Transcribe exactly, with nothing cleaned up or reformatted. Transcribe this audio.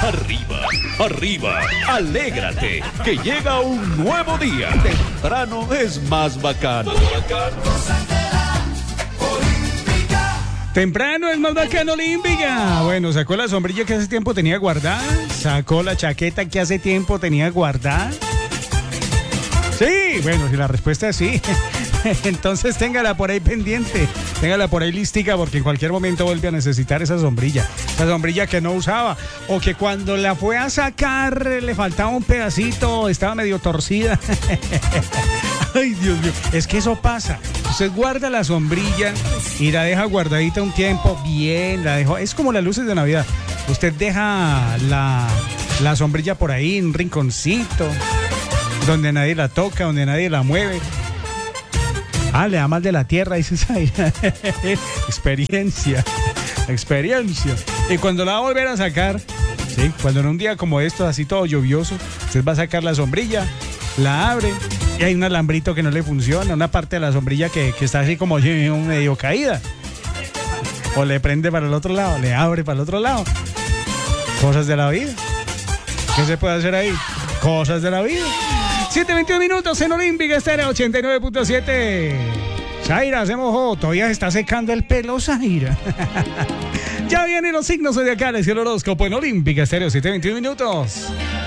Arriba, arriba, alégrate, que llega un nuevo día. Temprano es más bacano. Temprano es más bacano, Olímpica. Bueno, sacó la sombrilla que hace tiempo tenía guardada. Sacó la chaqueta que hace tiempo tenía guardada. Sí, bueno, si la respuesta es sí, entonces téngala por ahí pendiente, téngala por ahí listica, porque en cualquier momento vuelve a necesitar esa sombrilla, esa sombrilla que no usaba, o que cuando la fue a sacar le faltaba un pedacito, estaba medio torcida. Ay, Dios mío, es que eso pasa. Usted guarda la sombrilla y la deja guardadita un tiempo, bien, la dejó, es como las luces de Navidad. Usted deja la, la sombrilla por ahí, en un rinconcito, donde nadie la toca, donde nadie la mueve. Ah, le da mal de la tierra, dice Zaira. Experiencia, experiencia. Y cuando la va a volver a sacar, ¿sí? Cuando en un día como estos, así todo lluvioso, usted va a sacar la sombrilla, la abre y hay un alambrito que no le funciona, una parte de la sombrilla que, que está así como medio caída. O le prende para el otro lado, le abre para el otro lado. Cosas de la vida. ¿Qué se puede hacer ahí? Cosas de la vida. siete veintiún minutos en Olímpica Estéreo ochenta y nueve punto siete. Zaira, se mojó. Todavía se está secando el pelo, Zaira. Ya vienen los signos zodiacales y el horóscopo en Olímpica Estéreo, siete veintiún minutos.